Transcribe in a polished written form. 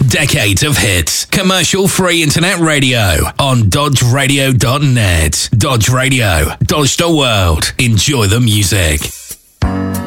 decades of hits. Commercial-free internet radio on dodgeradio.net. Dodge Radio. Dodge the world. Enjoy the music.